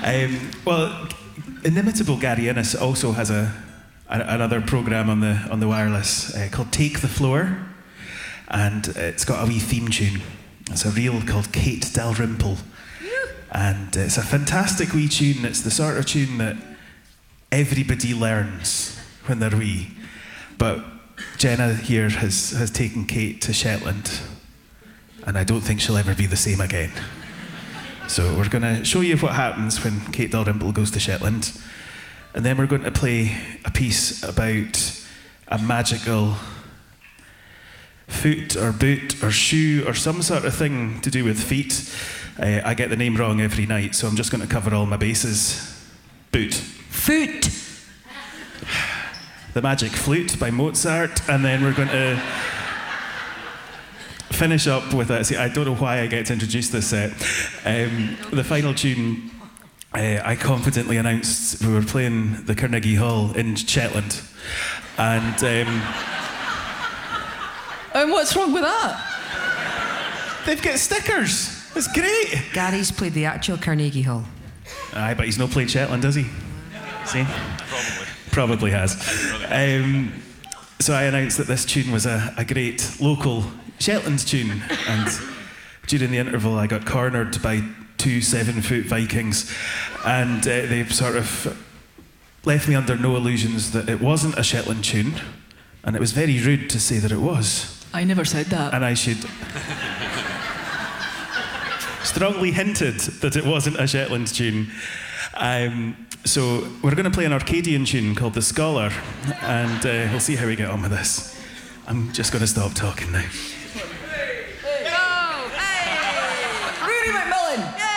Well, inimitable Gary Innes also has another programme on the wireless called Take the Floor, and it's got a wee theme tune. It's a reel called Kate Dalrymple, and it's a fantastic wee tune. It's the sort of tune that everybody learns when they're wee. But Jenna here has taken Kate to Shetland, and I don't think she'll ever be the same again. So we're going to show you what happens when Kate Dalrymple goes to Shetland, and then we're going to play a piece about a magical foot or boot or shoe or some sort of thing to do with feet. I get the name wrong every night, so I'm just going to cover all my bases. Boot. Foot. The Magic Flute by Mozart, and then we're going to finish up with a... See, I don't know why I get to introduce this set. The final tune, I confidently announced we were playing the Carnegie Hall in Shetland, and what's wrong with that? they've got stickers. It's great. Gary's played the actual Carnegie Hall. Aye, but he's not played Shetland, has he? See? Probably has. So I announced that this tune was a great local Shetland tune, and during the interval I got cornered by 2 7-foot Vikings, and they sort of left me under no illusions that it wasn't a Shetland tune, and it was very rude to say that it was. I never said that. And I should strongly hinted that it wasn't a Shetland tune. So we're going to play an Arcadian tune called The Scholar, and we'll see how we get on with this. I'm just going to stop talking now. Go! Hey! Rudy McMillan!